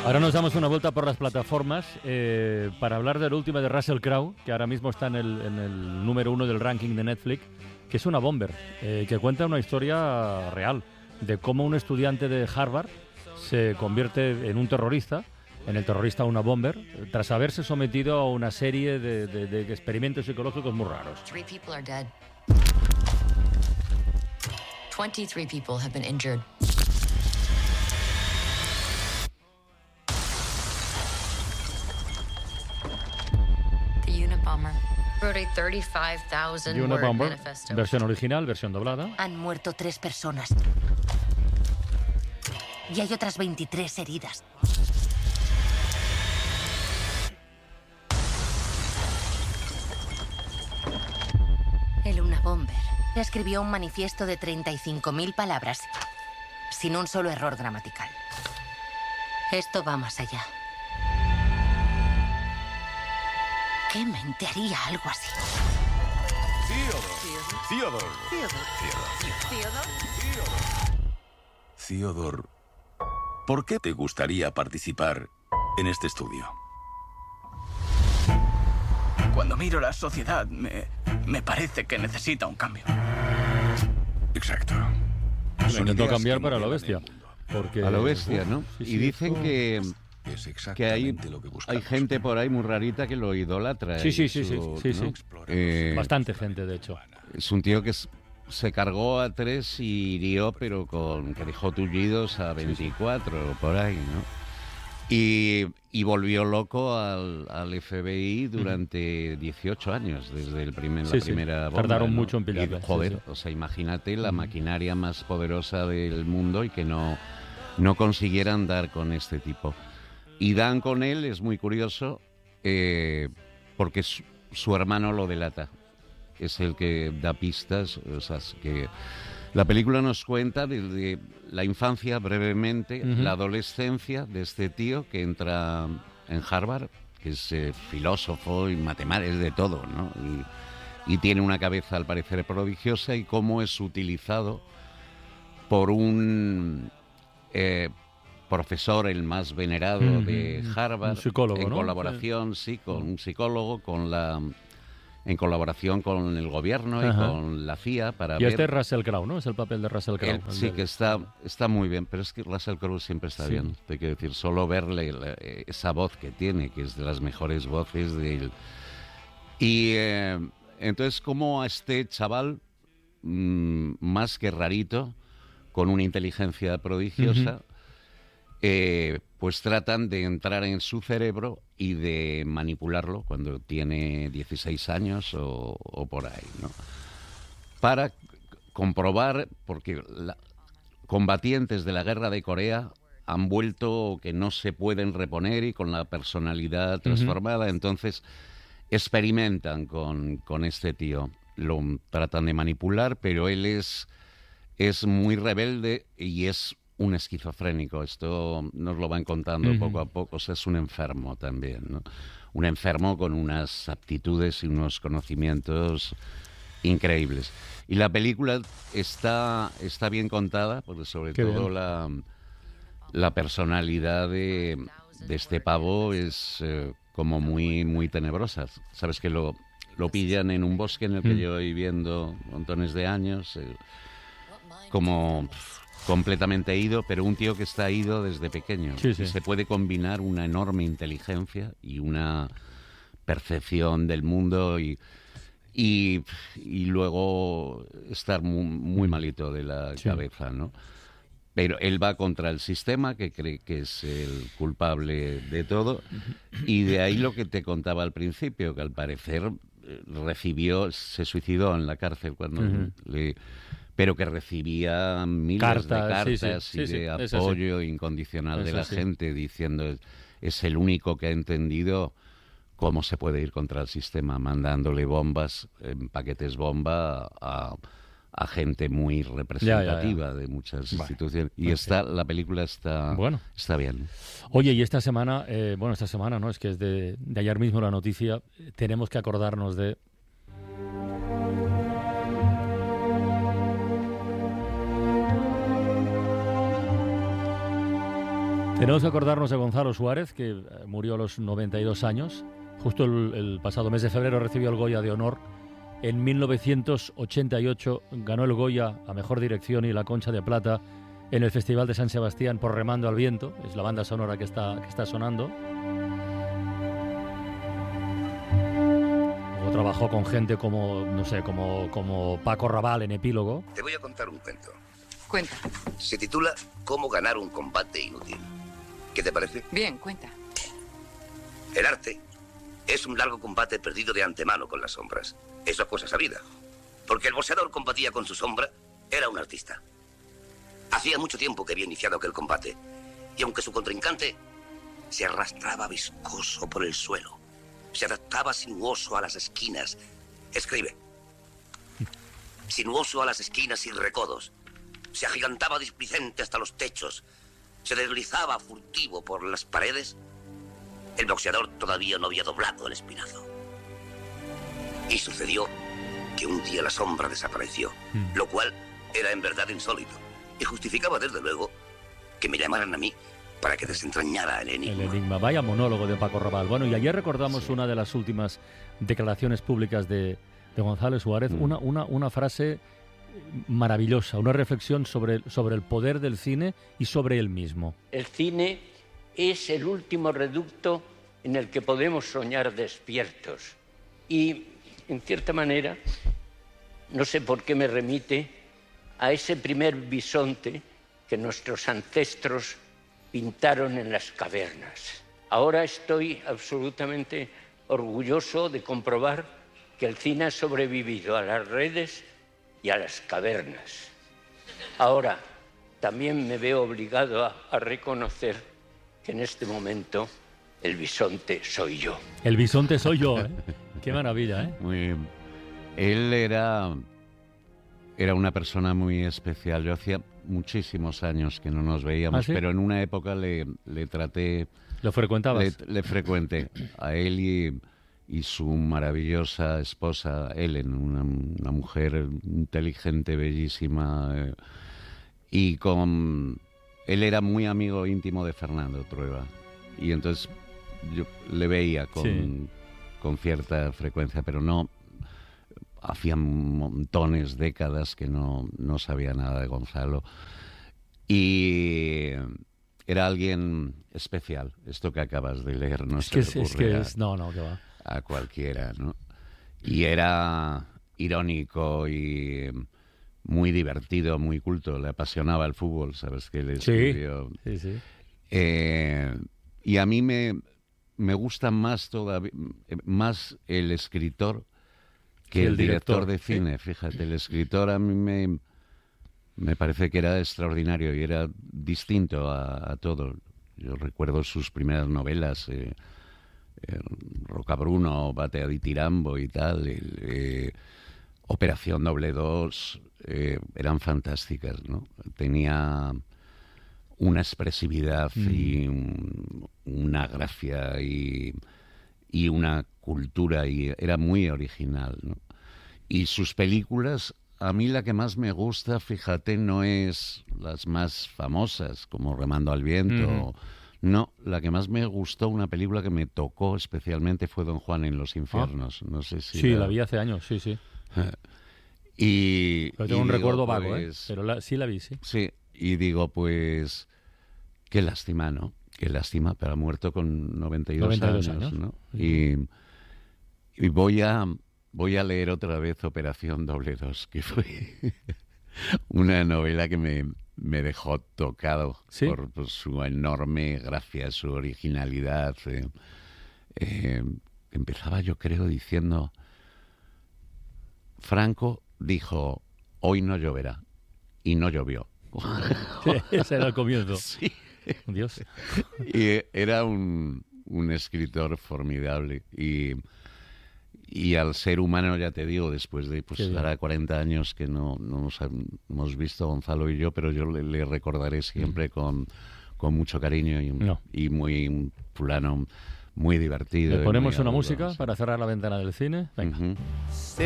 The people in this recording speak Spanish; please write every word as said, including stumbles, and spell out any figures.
Ahora nos damos una vuelta por las plataformas eh, para hablar de la última de Russell Crowe, que ahora mismo está en el, en el número uno del ranking de Netflix, que es una bomber, eh, que cuenta una historia real de cómo un estudiante de Harvard se convierte en un terrorista, en el terrorista una bomber, tras haberse sometido a una serie de, de, de experimentos psicológicos muy raros. Three people are dead. Twenty-three people have been injured. The Unabomber wrote a thirty-five thousand word Unabomber, manifesto. versión original, versión doblada. Han muerto tres personas. Y hay otras veintitrés heridas. El Unabomber escribió un manifiesto de treinta y cinco mil palabras, sin un solo error gramatical. Esto va más allá. ¿Qué mente haría algo así? Theodore. Theodore. Theodore, ¿por qué te gustaría participar en este estudio? Cuando miro la sociedad, me, me parece que necesita un cambio. Exacto. Me Son intentó ideas cambiar que para lo modelan bestia. el mundo. Porque, A lo bestia, uf, ¿no? sí, Y sí, dicen esto- que, Es que hay, exactamente lo que buscamos. hay gente por ahí muy rarita que lo idolatra. Sí, y sí, sí, su- sí, sí, ¿no? sí. Eh, Bastante gente, de hecho. Es un tío que es- se cargó a tres y hirió, pero con que dejó tullidos a veinticuatro, por ahí, ¿no? Y, y volvió loco al, al F B I durante dieciocho años, desde el primer, Sí, la sí. primera bomba. Tardaron ¿no? mucho en pillarle, Y, sí, joder, sí. o sea, imagínate la maquinaria más poderosa del mundo y que no, no consiguieran dar con este tipo. Y dan con él, es muy curioso, eh, porque su, su hermano lo delata. Es el que da pistas, o sea, es que la película nos cuenta desde la infancia brevemente, Ujú. la adolescencia de este tío que entra en Harvard, que es eh, filósofo y matemático, es de todo, ¿no? Y, y tiene una cabeza al parecer prodigiosa, y cómo es utilizado por un eh, profesor, el más venerado Ujú. de Harvard, Un psicólogo, en ¿no? colaboración, sí, con un psicólogo, con la en colaboración con el gobierno y Ajá. con la C I A para Y ver. este es Russell Crowe, ¿no? Es el papel de Russell Crowe. Él el sí del- que está, está muy bien, pero es que Russell Crowe siempre está Sí. bien. Te quiero decir, solo verle la- esa voz que tiene, que es de las mejores voces de él. Y eh, entonces, como a este chaval, mm, más que rarito, con una inteligencia prodigiosa, eh, pues tratan de entrar en su cerebro y de manipularlo cuando tiene dieciséis años o, o por ahí, ¿no? Para comprobar, porque la- combatientes de la guerra de Corea han vuelto que no se pueden reponer y con la personalidad transformada, entonces experimentan con, con este tío, lo tratan de manipular, pero él es, es muy rebelde y es un esquizofrénico. Esto nos lo van contando Ujú. poco a poco. O sea, es un enfermo también, ¿no? Un enfermo con unas aptitudes y unos conocimientos increíbles. Y la película está, está bien contada, porque sobre Qué todo bien. la, la personalidad de, de este pavo es eh, como muy, muy tenebrosa. Sabes que lo, lo pillan en un bosque en el que Mm. llevo viviendo montones de años, eh, como pf, completamente ido, pero un tío que está ido desde pequeño. Sí, sí. Y se puede combinar una enorme inteligencia y una percepción del mundo y, y, y luego estar muy, muy malito de la Sí. cabeza, ¿no? Pero él va contra el sistema, que cree que es el culpable de todo, y de ahí lo que te contaba al principio, que al parecer eh, recibió, se suicidó en la cárcel cuando Ujú. le... pero que recibía miles Cartas, de sí, cartas sí, y sí, de sí, es así. apoyo incondicional Es de la así. gente, diciendo es el único que ha entendido cómo se puede ir contra el sistema, mandándole bombas, en paquetes bomba a, a gente muy representativa de muchas Vale. instituciones. Y Ok. está, la película está, Bueno. está bien. Oye, y esta semana, eh, bueno, esta semana, ¿no? Es que es de, de ayer mismo la noticia, eh, tenemos que acordarnos de... Tenemos que acordarnos de Gonzalo Suárez, que murió a los noventa y dos años. Justo el, el pasado mes de febrero recibió el Goya de Honor. En mil novecientos ochenta y ocho ganó el Goya a Mejor Dirección y la Concha de Plata en el Festival de San Sebastián por Remando al Viento. Es la banda sonora que está, que está sonando. Luego trabajó con gente como, no sé, como, como Paco Rabanne en Epílogo. Te voy a contar un cuento. Cuenta. Se titula Cómo ganar un combate inútil. ¿Qué te parece? Bien, cuenta. El arte es un largo combate perdido de antemano con las sombras. Eso es cosa sabida. Porque el boxeador combatía con su sombra, era un artista. Hacía mucho tiempo que había iniciado aquel combate. Y aunque su contrincante se arrastraba viscoso por el suelo, se adaptaba sinuoso a las esquinas. Escribe. Sinuoso a las esquinas y recodos. Se agigantaba displicente hasta los techos. Se deslizaba furtivo por las paredes. El boxeador todavía no había doblado el espinazo. Y sucedió que un día la sombra desapareció, mm. lo cual era en verdad insólito. Y justificaba desde luego que me llamaran a mí para que desentrañara el enigma. El enigma. Vaya monólogo de Paco Rabanne. Bueno, y ayer recordamos sí. una de las últimas declaraciones públicas de, de Gonzalo Suárez, mm. una, una, una frase maravillosa, una reflexión sobre, sobre el poder del cine y sobre él mismo. El cine es el último reducto en el que podemos soñar despiertos. Y, en cierta manera, no sé por qué me remite a ese primer bisonte que nuestros ancestros pintaron en las cavernas. Ahora estoy absolutamente orgulloso de comprobar que el cine ha sobrevivido a las redes y a las cavernas. Ahora, también me veo obligado a, a reconocer que en este momento el bisonte soy yo. El bisonte soy yo, ¿eh? Qué maravilla, ¿eh? Muy bien. Él era, era una persona muy especial. Yo hacía muchísimos años que no nos veíamos, ¿ah, sí? Pero en una época le, le traté... ¿Lo frecuentabas? Le, le frecuenté a él y... y su maravillosa esposa, Ellen, una, una mujer inteligente, bellísima. Eh, y con él era muy amigo íntimo de Fernando Trueba. Y entonces yo le veía con, sí. con cierta frecuencia, pero no... Hacía montones, décadas que no, no sabía nada de Gonzalo. Y... era alguien especial. Esto que acabas de leer no es se que le es, es que es, no, no, que va. A cualquiera, ¿no? Y era irónico y muy divertido, muy culto. Le apasionaba el fútbol, ¿sabes? Que le escribió. Sí, sí, sí. Eh, y a mí me, me gusta más todavía, más el escritor que el, el director, director de cine. ¿Sí? Fíjate, el escritor a mí me, me parece que era extraordinario y era distinto a, a todo. Yo recuerdo sus primeras novelas, eh, eh, Rocabruno, Batea di Tirambo y tal, el, eh, Operación Doble Dos, eh, eran fantásticas, ¿no? Tenía una expresividad mm. y un, una gracia y, y una cultura, y era muy original, ¿no? Y sus películas, a mí la que más me gusta, fíjate, no es las más famosas, como Remando al Viento. Mm. No, la que más me gustó, una película que me tocó especialmente, fue Don Juan en los infiernos. Ah. No sé si... Sí, la... la vi hace años, sí, sí. y... Pero tengo y un digo, recuerdo pues, vago, ¿eh? Pero la, sí la vi, sí. Sí, y digo, pues... Qué lástima, ¿no? Qué lástima, pero ha muerto con noventa y dos, noventa y dos años, años, ¿no? Mm. Y, y voy a... Voy a leer otra vez Operación Doble Dos, que fue una novela que me, me dejó tocado, ¿sí? por, por su enorme gracia, su originalidad. Eh, eh, empezaba, yo creo, diciendo... Franco dijo, hoy no lloverá, y no llovió. Sí, ese era el comienzo. Sí. Dios. Y era un, un escritor formidable, y... Y al ser humano, ya te digo, después de pues hará cuarenta años que no, no nos hemos visto, Gonzalo y yo, pero yo le, le recordaré siempre mm. con, con mucho cariño y, no. y muy un fulano muy divertido. ¿Le ponemos una música para cerrar la ventana del cine? Venga. Uh-huh.